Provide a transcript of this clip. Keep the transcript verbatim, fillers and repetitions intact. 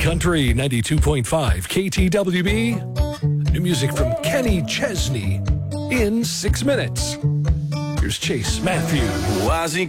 Country ninety-two point five K T W B. New music from Kenny Chesney in six minutes. Here's Chase Matthew. Why's he